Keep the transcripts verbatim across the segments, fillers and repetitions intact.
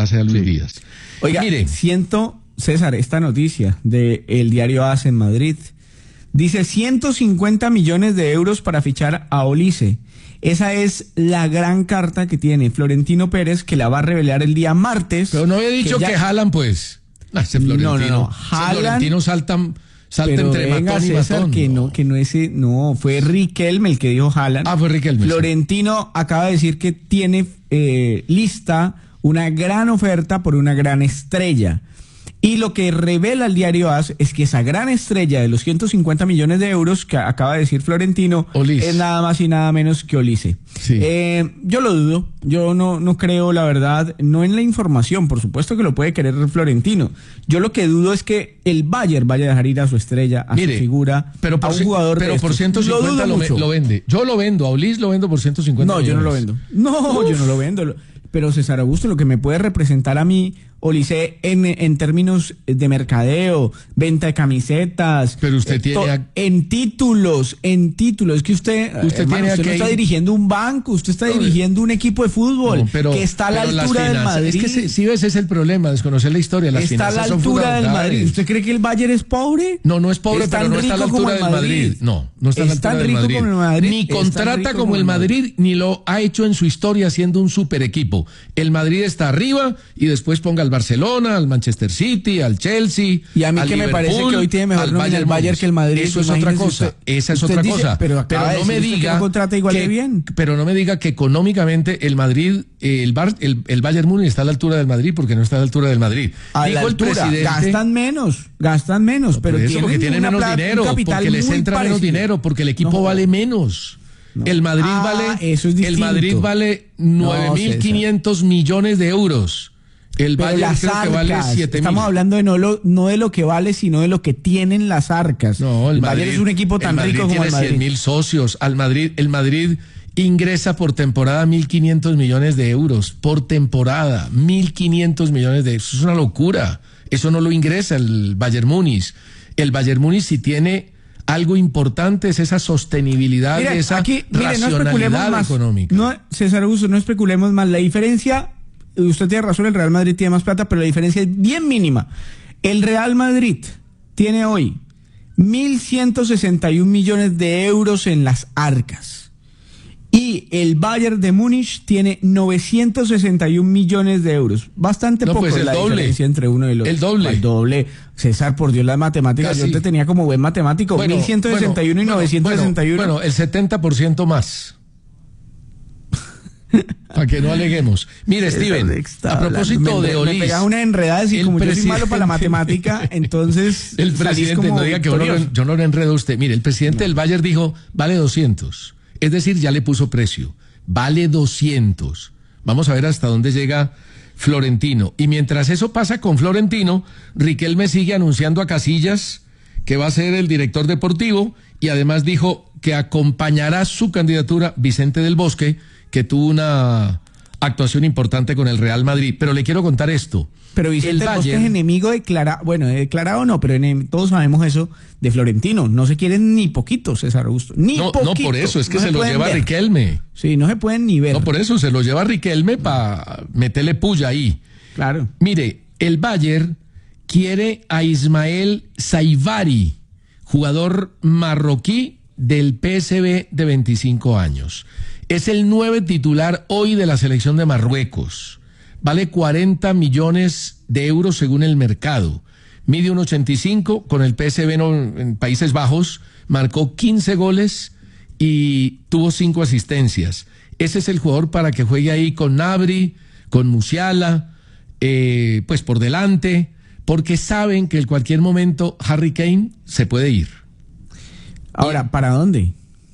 ojalá sea Luis sí. Díaz. Oiga, mire, siento, César, esta noticia del diario A S en Madrid. Dice ciento cincuenta millones de euros para fichar a Olise. Esa es la gran carta que tiene Florentino Pérez, que la va a revelar el día martes. Pero no había dicho que, ya... que Haaland, pues. Ah, ese Florentino, no, no, no. Haaland, ese Florentino salta, salta pero entre venga, matón y César, matón. Que no, que no ese, no, fue Riquelme el que dijo Haaland. Ah, fue Riquelme. Florentino sí. acaba de decir que tiene eh, lista una gran oferta por una gran estrella. Y lo que revela el diario A S es que esa gran estrella de los ciento cincuenta millones de euros que acaba de decir Florentino Olise. Es nada más y nada menos que Olise. Sí. Eh, yo lo dudo, yo no, no creo, la verdad, no en la información, por supuesto que lo puede querer Florentino. Yo lo que dudo es que el Bayern vaya a dejar ir a su estrella, a Mire, su figura, pero por a un jugador Pero por ciento cincuenta lo, lo, lo vende. Yo lo vendo, a Olise lo vendo por ciento cincuenta No, millones. yo no lo vendo. No, Uf. yo no lo vendo. Pero César Augusto, lo que me puede representar a mí, Olise, en, en términos de mercadeo, venta de camisetas, pero usted tiene a... en títulos, en títulos, es que usted, usted, hermano, tiene usted no que... está dirigiendo un banco, usted está no, dirigiendo un equipo de fútbol no, pero, que está a la altura del Madrid. Es que si, si ves, es el problema, desconocer la historia, las está a la altura del Madrid. ¿Usted cree que el Bayern es pobre? No, no es pobre, pero no está a la altura del Madrid. No, no está a la altura del Madrid. Como el Madrid. Ni contrata como el Madrid, ni lo ha hecho en su historia siendo un super equipo. El Madrid está arriba y después ponga al Barcelona, al Manchester City, al Chelsea. Y a mí que me parece que hoy tiene mejor nómina el Bayern que el Madrid. Eso es otra cosa. Usted, esa es otra dice, cosa. Pero, pero no me diga que no contrata igual que, de bien. Pero no me diga que económicamente el Madrid, el, Bar, el, el Bayern Múnich está a la altura del Madrid porque no está a la altura del Madrid. A Dijo la altura, el presidente, gastan menos, gastan menos, no, pero eso tienen porque tienen menos plata, dinero, porque les entra parecido. menos dinero, porque el equipo no. vale menos. No. El Madrid ah, vale eso es el Madrid vale nueve mil quinientos no, millones de euros. El Pero Bayern creo arcas, que vale siete mil. Estamos hablando de no, lo, no de lo que vale, sino de lo que tienen las arcas. No, el, el Madrid, Bayern es un equipo tan el rico como el Madrid. cien mil socios. Al Madrid, el Madrid ingresa por temporada mil quinientos millones de euros por temporada, mil quinientos millones de euros. Eso es una locura. Eso no lo ingresa el Bayern Múnich. El Bayern Múnich si tiene algo importante es esa sostenibilidad, mire, de esa aquí, mire, racionalidad no económica. No, César Augusto, no especulemos más. La diferencia, usted tiene razón, el Real Madrid tiene más plata, pero la diferencia es bien mínima. El Real Madrid tiene hoy mil ciento sesenta y un millones de euros en las arcas. Y el Bayern de Múnich tiene novecientos sesenta y un millones de euros. Bastante no, poco pues el la doble. diferencia entre uno y el otro. El doble. El doble. César, por Dios, las matemáticas. Casi. Yo te tenía como buen matemático. Bueno, mil ciento sesenta y uno bueno, y novecientos sesenta y uno. Bueno, bueno, el setenta por ciento más. Para que no aleguemos. Mire, Steven, a propósito me, de Olise. Me pegaba una enredada y como yo soy malo para la matemática, entonces. El presidente, no diga que yo no, yo no lo enredo a usted. Mire, el presidente no. del Bayern dijo, vale doscientos. Es decir, ya le puso precio. Vale doscientos. Vamos a ver hasta dónde llega Florentino. Y mientras eso pasa con Florentino, Riquelme sigue anunciando a Casillas que va a ser el director deportivo y además dijo que acompañará su candidatura Vicente del Bosque, que tuvo una actuación importante con el Real Madrid. Pero le quiero contar esto. Pero Vicente del Bosque es enemigo declarado, bueno, declarado no, pero enem, todos sabemos eso de Florentino. No se quieren ni poquito, César Augusto. Ni no, poquito. No, por eso, es que no se, se lo lleva ver. Riquelme. Sí, no se pueden ni ver. No, por eso, se lo lleva Riquelme para meterle puya ahí. Claro. Mire, el Bayern quiere a Ismael Saivari, jugador marroquí del P S V de veinticinco años. Es el nueve titular hoy de la selección de Marruecos. Vale cuarenta millones de euros según el mercado. Mide un ochenta y cinco, con el P S V en Países Bajos, marcó quince goles y tuvo cinco asistencias. Ese es el jugador para que juegue ahí con Gnabry, con Musiala, eh, pues por delante, porque saben que en cualquier momento Harry Kane se puede ir. Ahora, ¿para dónde?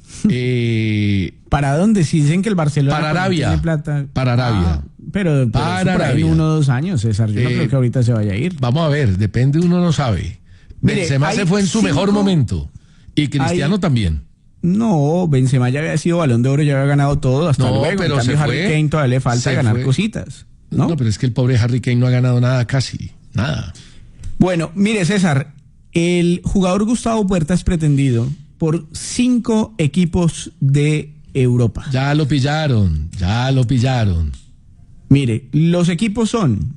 Eh, ¿Para dónde? Si dicen que el Barcelona para Arabia, tiene plata. para Arabia. Ah, pero, pero para por ahí Arabia. uno o dos años, César. Yo eh, no creo que ahorita se vaya a ir. Vamos a ver, depende, uno no sabe. Mire, Benzema se fue en su cinco, mejor momento. Y Cristiano hay, también. No, Benzema ya había sido Balón de Oro, ya había ganado todo. Hasta no, luego. Pero en cambio, se Harry fue, Kane todavía le falta ganar fue. cositas. ¿no? no, pero es que el pobre Harry Kane no ha ganado nada casi. Nada. Bueno, mire, César, el jugador Gustavo Puerta es pretendido por cinco equipos de Europa. Ya lo pillaron, ya lo pillaron. Mire, los equipos son